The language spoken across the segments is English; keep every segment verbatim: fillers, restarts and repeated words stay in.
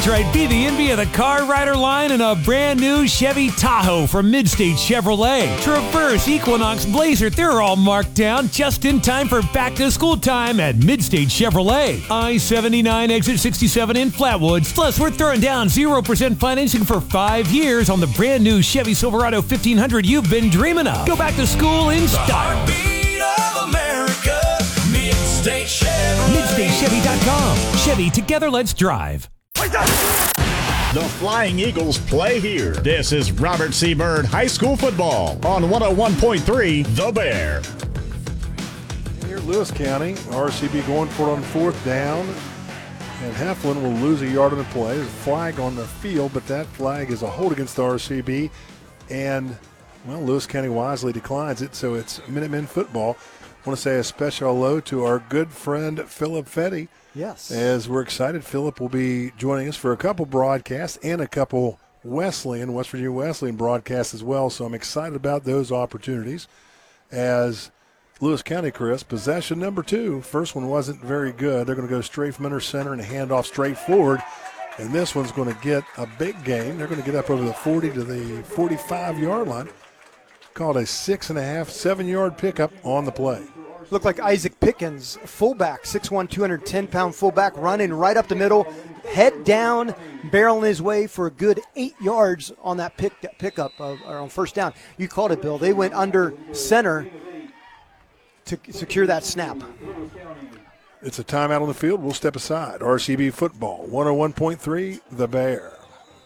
That's right. Be the envy of the Car Rider line in a brand new Chevy Tahoe from Midstate Chevrolet. Traverse, Equinox, Blazer, they're all marked down just in time for back-to-school time at Midstate Chevrolet. I seventy-nine, exit sixty-seven in Flatwoods. Plus, we're throwing down zero percent financing for five years on the brand new Chevy Silverado fifteen hundred you've been dreaming of. Go back to school in style. Heartbeat of America, Midstate Chevrolet. Midstate Chevy dot com. Chevy, together let's drive. The Flying Eagles play here. This is Robert C. Byrd High School football on one oh one point three The Bear. Here at Lewis County, R C B going for it on fourth down. And Heflin will lose a yard on the play. There's a flag on the field, but that flag is a hold against the R C B. And, well, Lewis County wisely declines it, so it's Minutemen football. I want to say a special hello to our good friend Philip Fetty. Yes. As we're excited, Philip will be joining us for a couple broadcasts and a couple Wesleyan, West Virginia Wesleyan broadcasts as well. So I'm excited about those opportunities. As Lewis County, Chris, possession number two. First one wasn't very good. They're going to go straight from under center and hand off straight forward. And this one's going to get a big gain. They're going to get up over the forty to the forty-five-yard line. Called a six and a half, seven-yard pickup on the play. Looked like Isaac Pickens, fullback, six one, two hundred ten pound fullback, running right up the middle, head down, barreling his way for a good eight yards on that pick, pickup of, or on first down. You called it, Bill. They went under center to secure that snap. It's a timeout on the field. We'll step aside. R C B football, one oh one point three, The Bear.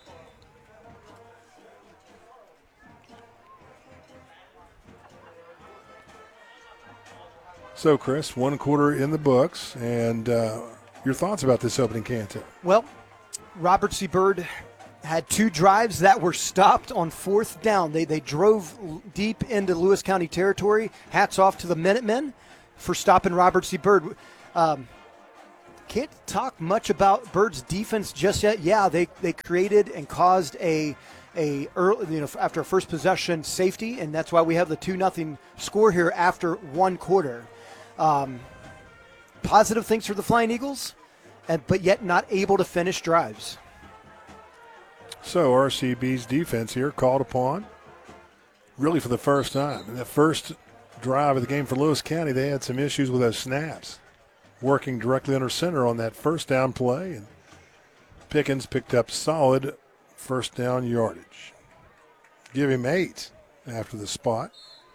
So, Chris, one quarter in the books, and uh, your thoughts about this opening canto? Well, Robert C. Byrd had two drives that were stopped on fourth down. They they drove deep into Lewis County territory. Hats off to the Minutemen for stopping Robert C. Byrd. Um, can't talk much about Byrd's defense just yet. Yeah, they, they created and caused a a early, you know, after a first possession safety, and that's why we have the two nothing score here after one quarter. Um, positive things for the Flying Eagles, and but yet not able to finish drives. So R C B's defense here called upon, really for the first time. In the first drive of the game for Lewis County, they had some issues with those snaps, working directly under center on that first down play, and Pickens picked up solid first down yardage. Give him eight after the spot.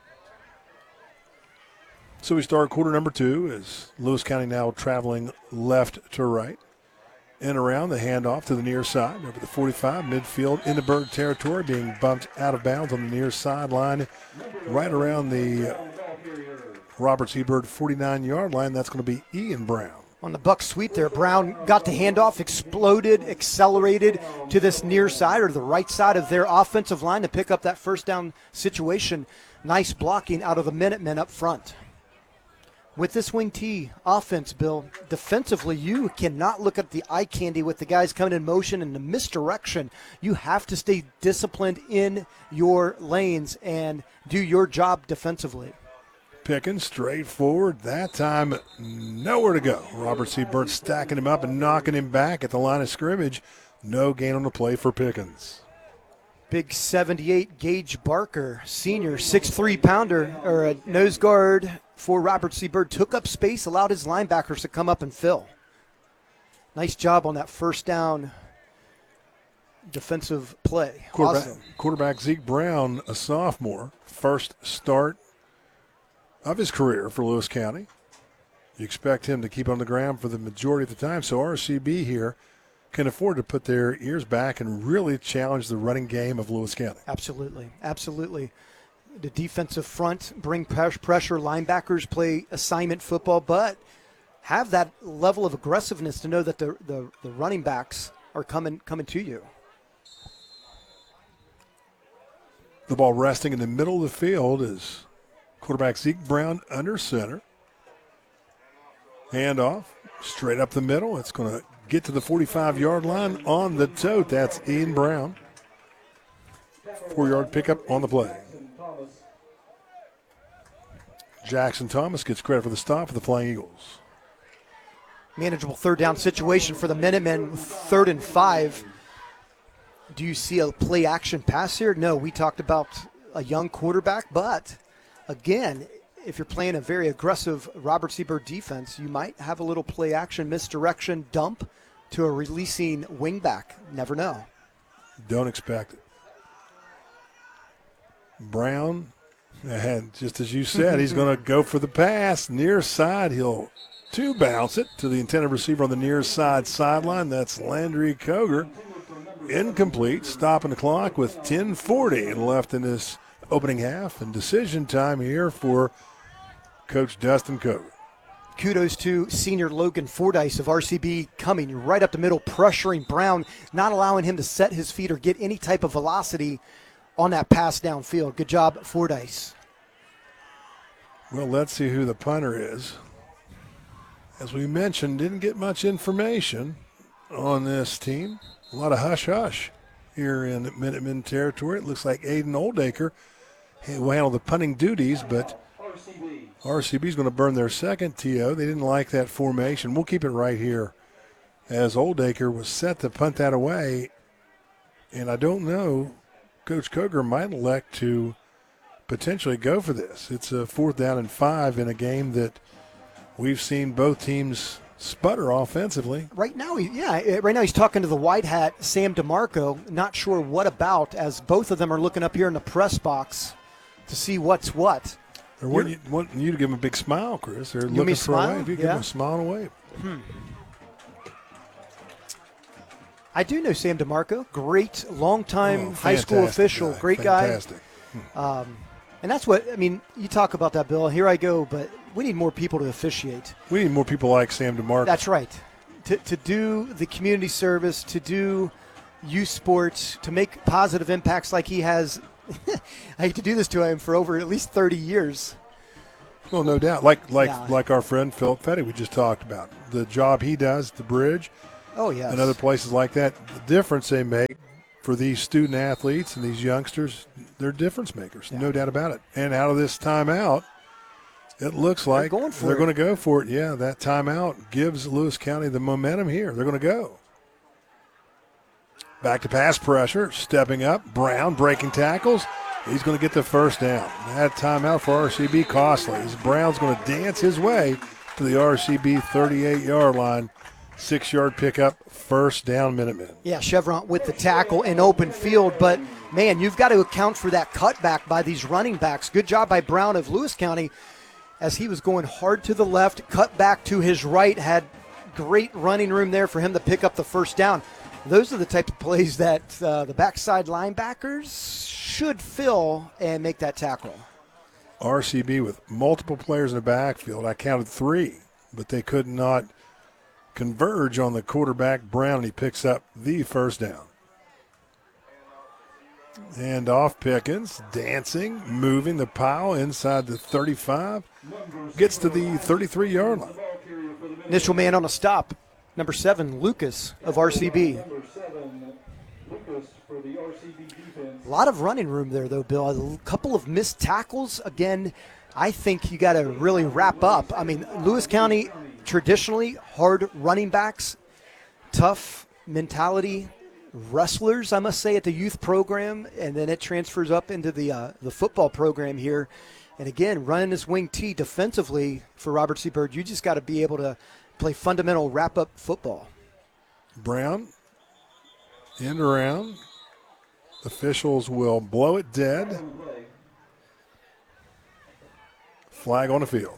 So we start quarter number two as Lewis County now traveling left to right. And around the handoff to the near side, over the forty-five, midfield into Byrd territory, being bumped out of bounds on the near sideline, right around the Robert C. Byrd forty-nine-yard line. That's going to be Ian Brown. On the buck sweep there, Brown got the handoff, exploded, accelerated to this near side or the right side of their offensive line to pick up that first down situation. Nice blocking out of the Minutemen up front. With this wing T offense, Bill, defensively, you cannot look at the eye candy with the guys coming in motion and the misdirection. You have to stay disciplined in your lanes and do your job defensively. Pickens straight forward. That time, nowhere to go. Robert C. Byrd stacking him up and knocking him back at the line of scrimmage. No gain on the play for Pickens. Big seventy-eight Gage Barker, senior, six three pounder, or a nose guard for Robert C. Byrd, took up space, allowed his linebackers to come up and fill. Nice job on that first down defensive play. Quarterback, awesome. quarterback Zeke Brown, a sophomore, first start of his career for Lewis County. You expect him to keep on the ground for the majority of the time, so R C B here can afford to put their ears back and really challenge the running game of Lewis County. Absolutely, absolutely. The defensive front, bring pressure, linebackers play assignment football, but have that level of aggressiveness to know that the, the, the running backs are coming coming to you. The ball resting in the middle of the field is quarterback Zeke Brown under center. Handoff, straight up the middle. It's going to get to the forty-five-yard line on the tote. That's Ian Brown. Four-yard pickup on the play. Jackson Thomas gets credit for the stop for the Flying Eagles. Manageable third down situation for the Minutemen, third and five. Do you see a play action pass here? No, we talked about a young quarterback, but again, if you're playing a very aggressive Robert C. Byrd defense, you might have a little play action misdirection dump to a releasing wingback. Never know. Don't expect it. Brown, and just as you said, he's going to go for the pass. Near side, he'll two bounce it to the intended receiver on the near side sideline. That's Landry Koger. Incomplete, stopping the clock with ten forty left in this opening half, and decision time here for Coach Dustin Koger. Kudos to senior Logan Fordyce of R C B, coming right up the middle, pressuring Brown, not allowing him to set his feet or get any type of velocity on that pass downfield. Good job, Fordyce. Well, let's see who the punter is. As we mentioned, didn't get much information on this team. A lot of hush-hush here in Minutemen territory. It looks like Aiden Oldacre will handle the punting duties, but R C B is going to burn their second T O. They didn't like that formation. We'll keep it right here as Oldacre was set to punt that away. And I don't know, Coach Koger might elect to potentially go for this. It's a fourth down and five in a game that we've seen both teams sputter offensively. Right now, he, yeah, right now he's talking to the white hat, Sam DeMarco. Not sure what about, as both of them are looking up here in the press box to see what's what. They're wanting you, wanting you to give them a big smile, Chris. They're you looking me for smile? a wave. You yeah. give them a smile and a wave. Hmm. I do know Sam DeMarco. Great, longtime oh, high school official. Guy. Great fantastic. guy. Um, and that's what, I mean, you talk about that, Bill. Here I go, but we need more people to officiate. We need more people like Sam DeMarco. That's right. To, to do the community service, to do youth sports, to make positive impacts like he has. I hate to do this to him for over at least thirty years. Well, no doubt. Like like yeah. like our friend Philip Fetty we just talked about. The job he does at the bridge. Oh, yes. And other places like that. The difference they make for these student athletes and these youngsters, they're difference makers. Yeah. No doubt about it. And out of this timeout, it looks like they're going for they're it. going to go for it. Yeah, that timeout gives Lewis County the momentum here. They're going to go. Back to pass pressure, stepping up. Brown breaking tackles. He's going to get the first down. That timeout for R C B costly. As Brown's going to dance his way to the R C B thirty-eight-yard line. Six-yard pickup, first down, Minutemen. Yeah, Chevron with the tackle in open field, but, man, you've got to account for that cutback by these running backs. Good job by Brown of Lewis County as he was going hard to the left, cut back to his right, had great running room there for him to pick up the first down. Those are the type of plays that uh, the backside linebackers should fill and make that tackle. R C B with multiple players in the backfield. I counted three, but they could not converge on the quarterback, Brown, and he picks up the first down. And off Pickens, dancing, moving the pile inside the thirty-five, gets to the thirty-three-yard line. Initial man on a stop, number seven, Lucas of R C B. A lot of running room there, though, Bill. A couple of missed tackles. Again, I think you got to really wrap up. I mean, Lewis County, traditionally, hard running backs, tough mentality, wrestlers, I must say, at the youth program, and then it transfers up into the uh, the football program here. And again, running this wing T defensively for Robert C. Byrd, you just got to be able to play fundamental wrap-up football. Brown, end around. Officials will blow it dead. Flag on the field.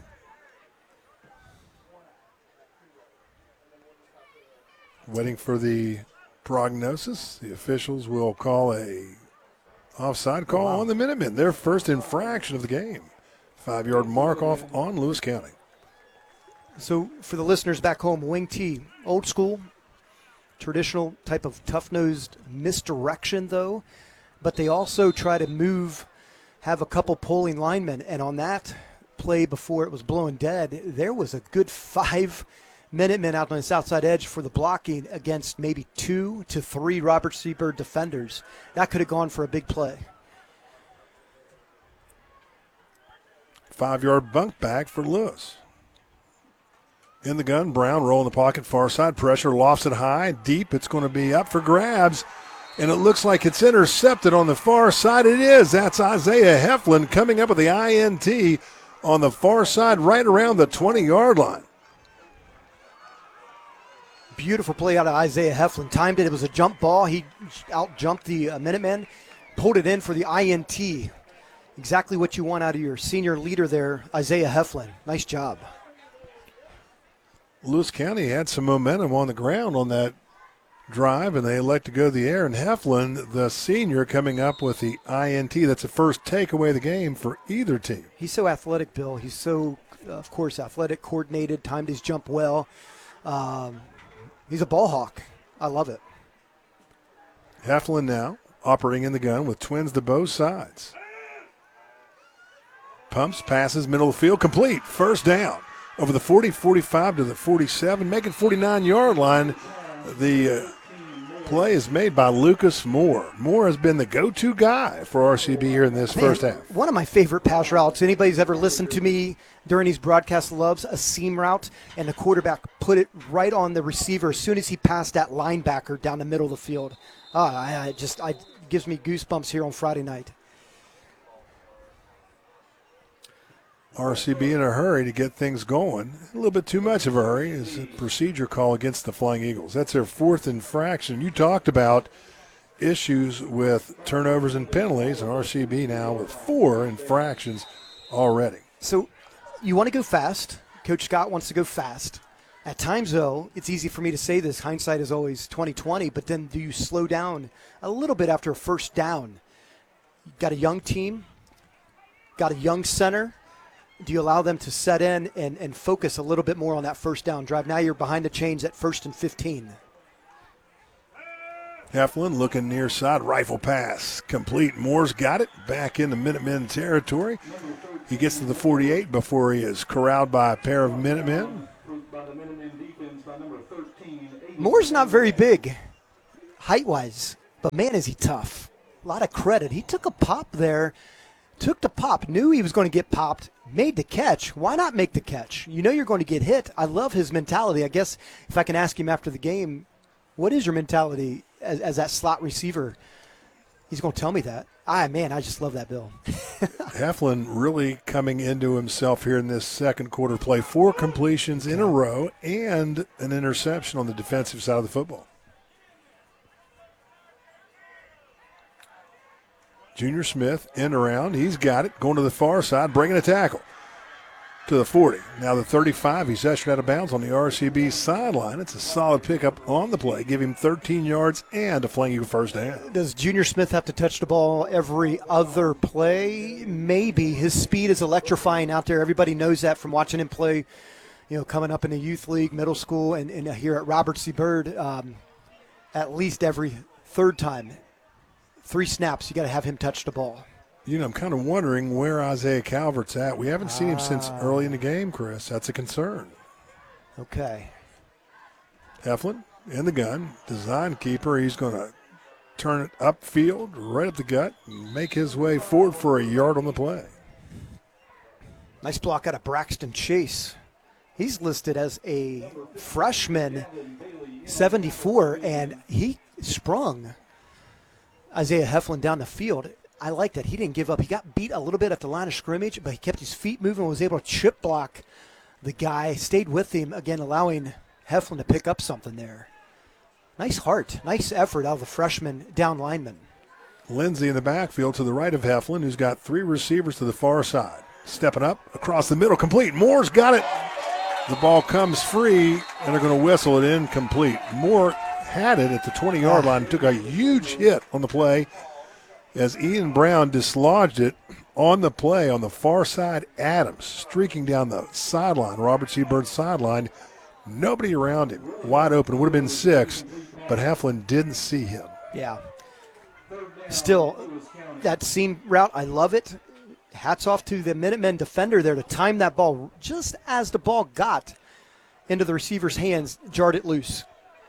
Waiting for the prognosis. The officials will call a offside call wow. on the Minutemen. Their first infraction of the game. Five-yard mark off on Lewis County. So for the listeners back home, wing T, old school, traditional type of tough-nosed misdirection, though. But they also try to move, have a couple pulling linemen. And on that play before it was blown dead, there was a good five Minutemen out on the south side edge for the blocking against maybe two to three Robert C. Byrd defenders. That could have gone for a big play. Five-yard bunk back for Lewis. In the gun, Brown rolling the pocket, far side, pressure, lofts it high, deep. It's going to be up for grabs, and it looks like it's intercepted on the far side. It is. That's Isaiah Heflin coming up with the I N T on the far side, right around the twenty-yard line. Beautiful play out of Isaiah Heflin. Timed it. It was a jump ball. He out-jumped the uh, Minutemen, pulled it in for the I N T. Exactly what you want out of your senior leader there, Isaiah Heflin. Nice job. Lewis County had some momentum on the ground on that drive, and they elect to go to the air. And Heflin, the senior, coming up with the I N T. That's the first takeaway of the game for either team. He's so athletic, Bill. He's so, uh, of course, athletic, coordinated, timed his jump well. Um, he's a ball hawk. I love it. Heflin now operating in the gun with twins to both sides. Pumps, passes, middle of the field, complete. First down. Over the forty, forty-five to the forty-seven, making forty-nine-yard line. The uh, play is made by Lucas Moore. Moore has been the go-to guy for R C B here in this Man, first half. One of my favorite pass routes. Anybody's ever listened to me during these broadcasts loves a seam route, and the quarterback put it right on the receiver as soon as he passed that linebacker down the middle of the field. Ah, I, I just, I gives me goosebumps here on Friday night. R C B in a hurry to get things going. A little bit too much of a hurry is a procedure call against the Flying Eagles. That's their fourth infraction. You talked about issues with turnovers and penalties, and R C B now with four infractions already. So you want to go fast. Coach Scott wants to go fast. At times, though, it's easy for me to say this. Hindsight is always twenty twenty, but then do you slow down a little bit after a first down? You've got a young team, got a young center. Do you allow them to set in and, and focus a little bit more on that first down drive? Now you're behind the chains at first and fifteen. Heflin looking near side, rifle pass complete. Moore's got it back into Minutemen territory. He gets to the forty-eight before he is corralled by a pair of Minutemen. Moore's not very big height-wise, but man, is he tough. A lot of credit. He took a pop there, took the pop, knew he was going to get popped, made the catch. Why not make the catch? You know you're going to get hit. I love his mentality. I guess if I can ask him after the game, what is your mentality as, as that slot receiver? He's going to tell me that. Ah, man, I just love that, Bill. Heflin really coming into himself here in this second quarter play. Four completions in a row and an interception on the defensive side of the football. Junior Smith in around. He's got it. Going to the far side, bringing a tackle to the forty. Now the thirty-five. He's ushered out of bounds on the R C B sideline. It's a solid pickup on the play. Give him thirteen yards and a Flying Eagle first down. Does Junior Smith have to touch the ball every other play? Maybe. His speed is electrifying out there. Everybody knows that from watching him play, you know, coming up in the youth league, middle school, and, and here at Robert C. Byrd, um, at least every third time. Three snaps, you got to have him touch the ball. You know, I'm kind of wondering where Isaiah Calvert's at. We haven't seen him since early in the game, Chris. That's a concern. Okay. Heflin in the gun, design keeper. He's going to turn it upfield, right up the gut, and make his way forward for a yard on the play. Nice block out of Braxton Chase. He's listed as a freshman, seventy-four, and he sprung Isaiah Heflin down the field. I like that. He didn't give up. He got beat a little bit at the line of scrimmage, but he kept his feet moving and was able to chip block the guy, stayed with him, again allowing Heflin to pick up something there. Nice heart, nice effort out of the freshman down lineman. Lindsey in the backfield to the right of Heflin, who's got three receivers to the far side. Stepping up, across the middle, complete. Moore's got it. The ball comes free, and they're going to whistle it incomplete. Moore had it at the twenty-yard line, took a huge hit on the play as Ian Brown dislodged it on the play on the far side. Adams streaking down the sideline, Robert C. Byrd sideline. Nobody around him, wide open. It would have been six, but Heflin didn't see him. Yeah. Still, that seam route, I love it. Hats off to the Minutemen defender there to time that ball just as the ball got into the receiver's hands, jarred it loose.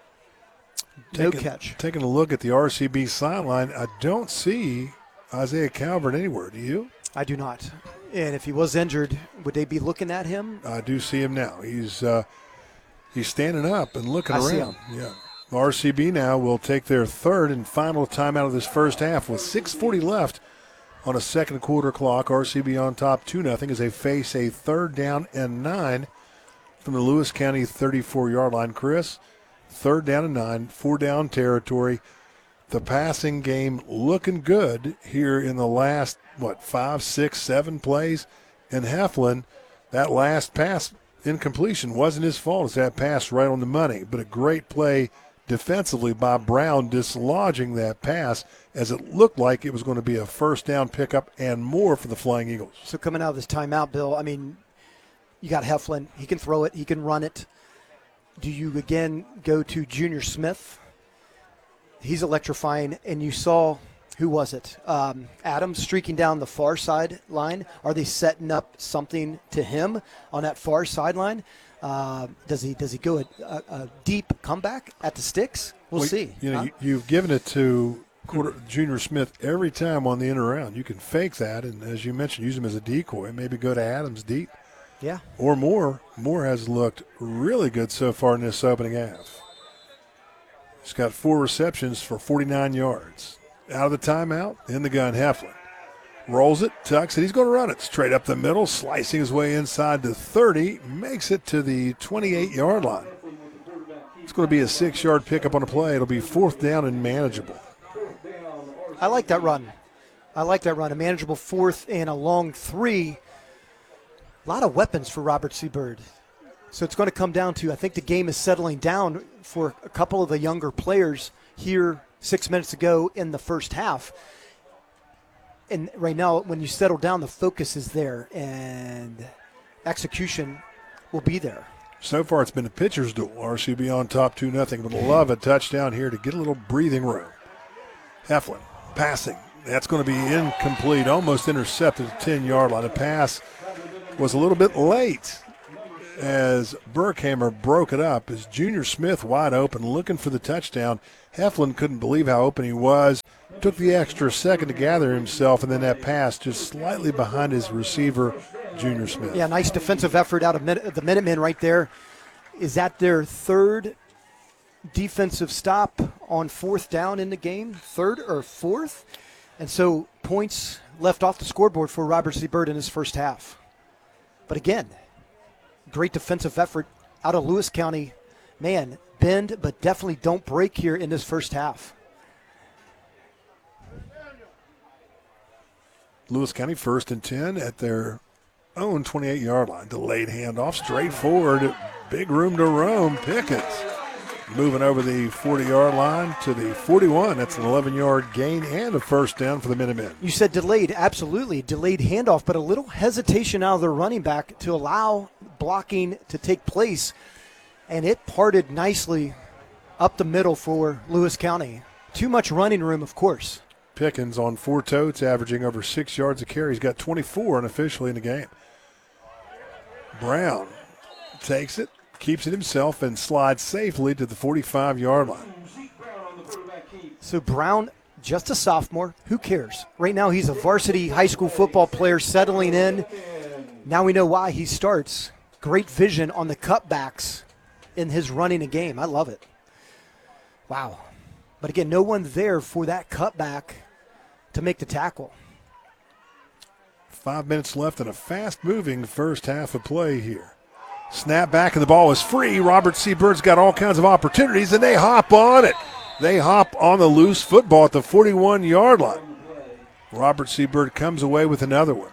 No Taking, catch. Taking a look at the R C B sideline, I don't see Isaiah Calvert anywhere. Do you? I do not. And if he was injured, would they be looking at him? I do see him now. He's uh, He's standing up and looking I see around. him. Yeah. R C B now will take their third and final timeout of this first half with six forty left on a second quarter clock. R C B on top two nothing as they face a third down and nine from the Lewis County thirty-four-yard line. Chris, third down and nine, four down territory. The passing game looking good here in the last, what, five, six, seven plays. And Heflin, that last pass incompletion wasn't his fault. It's that pass right on the money. But a great play defensively by Brown dislodging that pass as it looked like it was going to be a first down pickup and more for the Flying Eagles. So coming out of this timeout, Bill, I mean, you got Heflin. He can throw it. He can run it. Do you, again, go to Junior Smith? He's electrifying. And you saw, who was it? Um, Adams streaking down the far side line. Are they setting up something to him on that far sideline? Uh, does he does he go a, a, a deep comeback at the sticks? We'll, well, see. You know, huh? you, you've given it to quarter, Junior Smith every time on the in around. You can fake that, and as you mentioned, use him as a decoy. Maybe go to Adams deep. Yeah. Or Moore. Moore has looked really good so far in this opening half. He's got four receptions for forty-nine yards. Out of the timeout, in the gun, Heflin. Rolls it, tucks it. He's going to run it straight up the middle, slicing his way inside to thirty, makes it to the twenty-eight-yard line. It's going to be a six-yard pickup on a play. It'll be fourth down and manageable. I like that run. I like that run. A manageable fourth and a long three. A lot of weapons for Robert C. Byrd. So it's going to come down to, I think the game is settling down for a couple of the younger players here six minutes ago in the first half. And right now, when you settle down, the focus is there, and execution will be there. So far, it's been a pitcher's duel. R C B on top two nothing, but love a touchdown here to get a little breathing room. Heflin passing. That's going to be incomplete, almost intercepted at the ten-yard line. The pass was a little bit late as Burkhammer broke it up. As Junior Smith wide open, looking for the touchdown. Heflin couldn't believe how open he was. Took the extra second to gather himself, and then that pass just slightly behind his receiver, Junior Smith. Yeah, nice defensive effort out of Min- the Minutemen right there. Is that their third defensive stop on fourth down in the game? Third or fourth? And so points left off the scoreboard for Robert C. Byrd in his first half. But again, great defensive effort out of Lewis County. Man, bend, but definitely don't break here in this first half. Lewis County first and ten at their own twenty-eight-yard line. Delayed handoff, straight forward. Big room to roam. Pickens moving over the forty-yard line to the forty-one. That's an eleven-yard gain and a first down for the Minutemen. You said delayed, absolutely. Delayed handoff, but a little hesitation out of their running back to allow blocking to take place. And it parted nicely up the middle for Lewis County. Too much running room, of course. Pickens on four totes, averaging over six yards a carry. He's got twenty-four unofficially in the game. Brown takes it, keeps it himself, and slides safely to the forty-five-yard line. So Brown, just a sophomore. Who cares? Right now he's a varsity high school football player settling in. Now we know why he starts. Great vision on the cutbacks in his running a game. I love it. Wow. But again, no one there for that cutback to make the tackle. Five minutes left in a fast-moving first half of play here. Snap back and the ball is free. Robert C. Byrd's got all kinds of opportunities, and they hop on it. They hop on the loose football at the forty-one-yard line. Robert C. Byrd comes away with another one.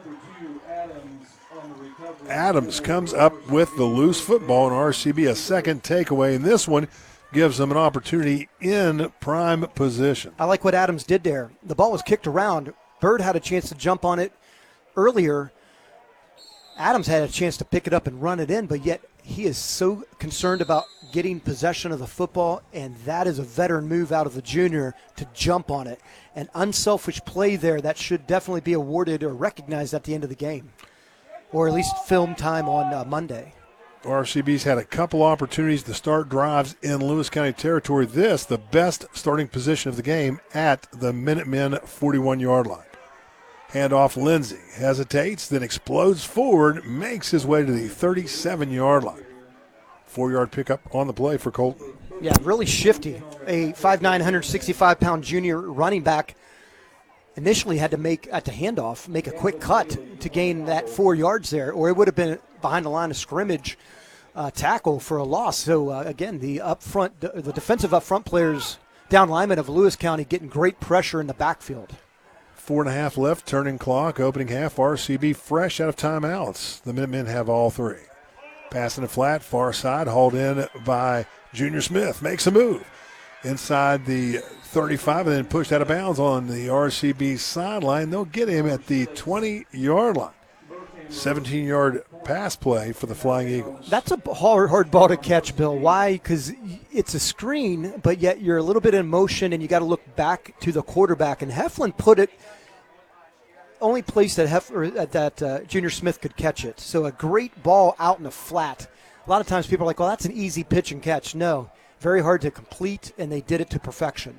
Adams comes up with the loose football, and R C B a second takeaway, and this one gives them an opportunity in prime position. I like what Adams did there. The ball was kicked around. Byrd had a chance to jump on it earlier. Adams had a chance to pick it up and run it in, but yet he is so concerned about getting possession of the football, and that is a veteran move out of the junior to jump on it. An unselfish play there that should definitely be awarded or recognized at the end of the game, or at least film time on uh, Monday. R C B's had a couple opportunities to start drives in Lewis County territory. This, the best starting position of the game at the Minutemen forty-one-yard line. Handoff Lindsey, hesitates, then explodes forward, makes his way to the thirty-seven-yard line. Four-yard pickup on the play for Colton. Yeah, really shifty. A five nine, one sixty-five pound junior running back initially had to make, at the handoff, make a quick cut to gain that four yards there, or it would have been behind the line of scrimmage uh, tackle for a loss. So, uh, again, the up front, the defensive up front players, down linemen of Lewis County, getting great pressure in the backfield. Four and a half left, turning clock, opening half. R C B fresh out of timeouts. The Minutemen have all three. Passing it flat, far side, hauled in by Junior Smith. Makes a move inside the thirty-five and then pushed out of bounds on the R C B sideline. They'll get him at the twenty-yard line. seventeen-yard pass play for the Flying Eagles. That's a hard, hard ball to catch, Bill. Why? Because it's a screen, but yet you're a little bit in motion, and you got to look back to the quarterback. And Heflin put it only place that Hef, or that uh, Junior Smith could catch it. So a great ball out in the flat. A lot of times people are like, well, that's an easy pitch and catch. No, very hard to complete, and they did it to perfection.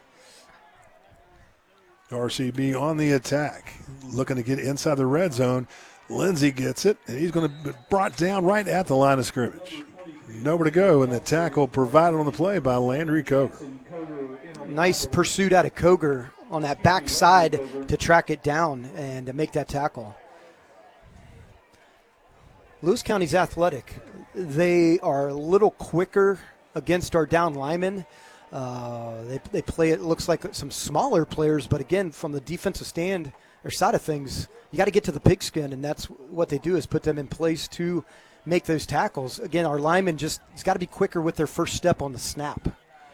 R C B on the attack, looking to get inside the red zone. Lindsey gets it, and he's going to be brought down right at the line of scrimmage. Nowhere to go, and the tackle provided on the play by Landry Coger. Nice pursuit out of Coger on that backside to track it down and to make that tackle. Lewis County's athletic. They are a little quicker against our down linemen. Uh, they, they play, it looks like some smaller players, but again, from the defensive stand or side of things, you got to get to the pigskin, and that's what they do is put them in place to make those tackles. Again, our linemen just, it's got to be quicker with their first step on the snap.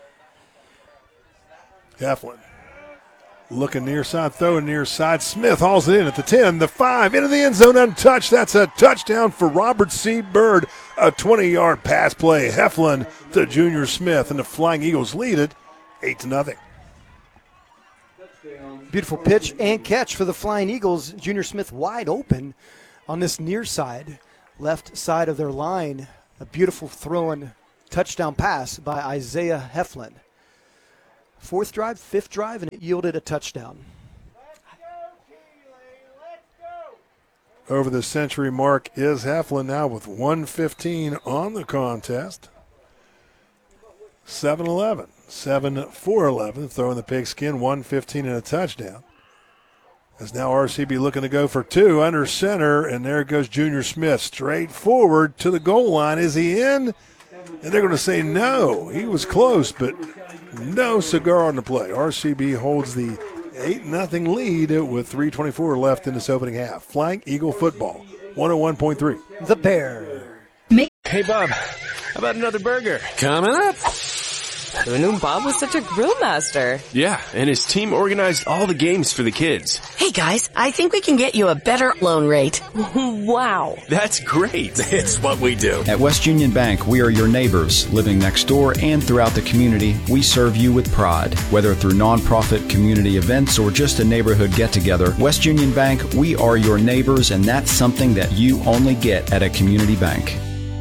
Heflin looking near side, throwing near side. Smith hauls it in at the ten, the five, into the end zone untouched. That's a touchdown for Robert C. Bird. A twenty-yard pass play. Heflin to Junior Smith, and the Flying Eagles lead it eight to nothing. Beautiful pitch and catch for the Flying Eagles. Junior Smith wide open on this near side, left side of their line. A beautiful throwing touchdown pass by Isaiah Heflin. Fourth drive, fifth drive, and it yielded a touchdown. Over the century mark is Heflin now with one fifteen on the contest. seven eleven. seven four eleven, throwing the pigskin, one fifteen and a touchdown. As now R C B looking to go for two under center, and there goes Junior Smith straight forward to the goal line. Is he in? And they're going to say no. He was close, but no cigar on the play. R C B holds the eight nothing lead with three twenty-four left in this opening half. Flying Eagle football, one oh one point three. The Bear. Hey, Bob, how about another burger? Coming up. Who knew Bob was such a grill master? Yeah, and his team organized all the games for the kids. Hey guys, I think we can get you a better loan rate. Wow. That's great. It's what we do. At West Union Bank, we are your neighbors. Living next door and throughout the community, we serve you with pride. Whether through nonprofit community events or just a neighborhood get-together, West Union Bank, we are your neighbors, and that's something that you only get at a community bank.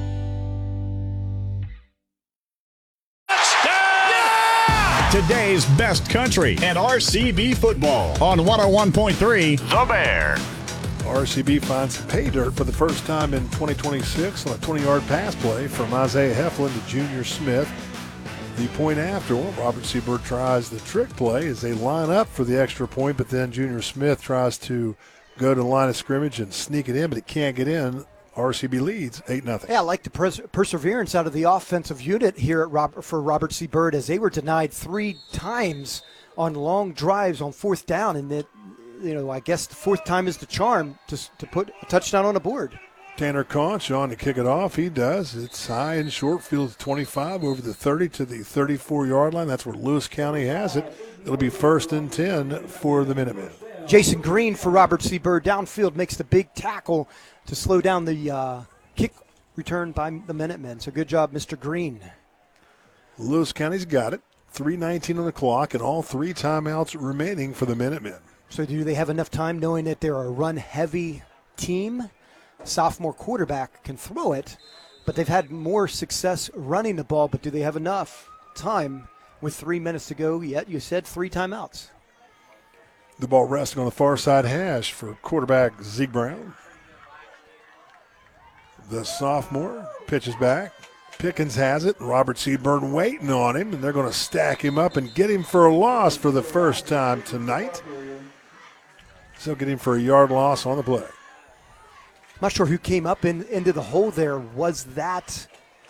Today's best country and R C B football on one oh one point three The Bear. R C B finds pay dirt for the first time in twenty twenty-six on a twenty-yard pass play from Isaiah Heflin to Junior Smith. The point after, well, Robert C. Bird tries the trick play as they line up for the extra point, but then Junior Smith tries to go to the line of scrimmage and sneak it in, but it can't get in. R C B leads eight nothing. Yeah, I like the pers- perseverance out of the offensive unit here at Robert, for Robert C. Bird, as they were denied three times on long drives on fourth down, and that, you know, I guess the fourth time is the charm to to put a touchdown on the board. Tanner Conch on to kick it off. He does. It's high and short, field twenty-five over the thirty to the thirty-four-yard line. That's where Lewis County has it. It'll be first and ten for the Minutemen. Jason Green for Robert C. Bird downfield makes the big tackle to slow down the uh, kick return by the Minutemen. So good job, Mister Green. Lewis County's got it. three nineteen on the clock and all three timeouts remaining for the Minutemen. So do they have enough time, knowing that they're a run-heavy team? Sophomore quarterback can throw it, but they've had more success running the ball, but do they have enough time with three minutes to go yet? You said three timeouts. The ball resting on the far side hash for quarterback Zeke Brown. The sophomore pitches back, Pickens has it. Robert Seaburn waiting on him, and they're going to stack him up and get him for a loss for the first time tonight. So get him for a yard loss on the play. I'm not sure who came up in, into the hole there. Was that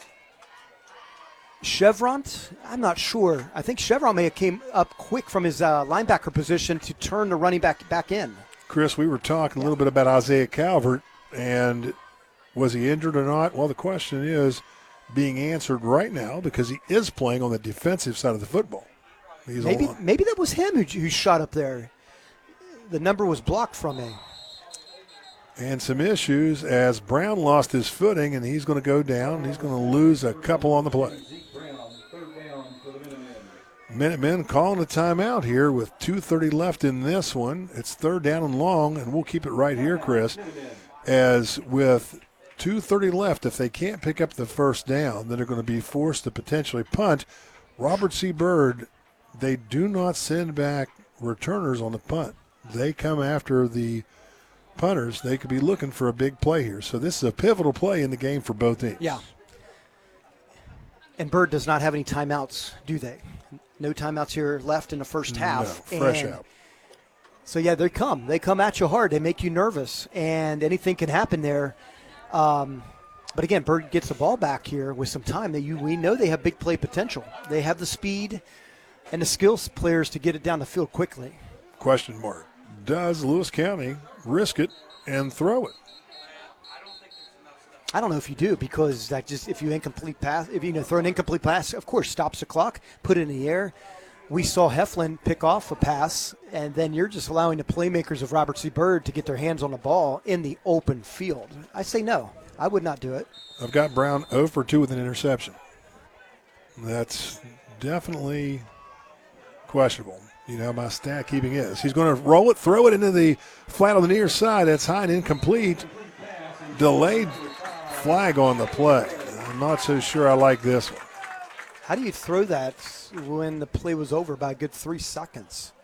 Chevron? I'm not sure. I think Chevron may have came up quick from his uh, linebacker position to turn the running back back in. Chris, we were talking a little bit about Isaiah Calvert, and was he injured or not? Well, the question is being answered right now because he is playing on the defensive side of the football. He's maybe on. maybe that was him who, who shot up there. The number was blocked from him. And some issues as Brown lost his footing, and he's going to go down. He's going to lose a couple on the play. Minutemen calling a timeout here with two thirty left in this one. It's third down and long, and we'll keep it right here, Chris, as with two thirty left, if they can't pick up the first down, then they're going to be forced to potentially punt. Robert C. Byrd, they do not send back returners on the punt. They come after the punters. They could be looking for a big play here. So this is a pivotal play in the game for both teams. Yeah. And Byrd does not have any timeouts, do they? No timeouts here left in the first half. No, fresh and out. So, yeah, they come. They come at you hard. They make you nervous, and anything can happen there. Um, but, again, Byrd gets the ball back here with some time. That you, we know they have big play potential. They have the speed and the skills players to get it down the field quickly. Question mark. Does Lewis County risk it and throw it? I don't know if you do, because that just if you incomplete pass, if you know throw an incomplete pass, of course stops the clock, put it in the air. We saw Heflin pick off a pass, and then you're just allowing the playmakers of Robert C. Byrd to get their hands on the ball in the open field. I say no. I would not do it. I've got Brown zero for two with an interception. That's definitely questionable. You know, my stat keeping is. He's going to roll it, throw it into the flat on the near side. That's high and incomplete. Delayed flag on the play. I'm not so sure I like this one. How do you throw that when the play was over by a good three seconds?